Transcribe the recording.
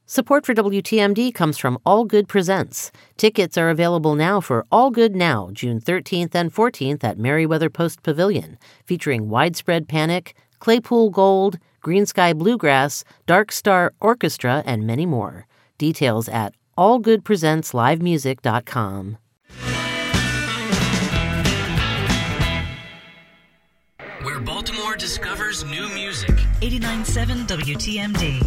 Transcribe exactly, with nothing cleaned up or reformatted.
Support for W T M D comes from All Good Presents. Tickets are available now for All Good Now, June thirteenth and fourteenth at Merriweather Post Pavilion, featuring Widespread Panic, Claypool Gold, Green Sky Bluegrass, Dark Star Orchestra, and many more. Details at all good presents live music dot com. Where Baltimore discovers new music. eighty-nine point seven W T M D.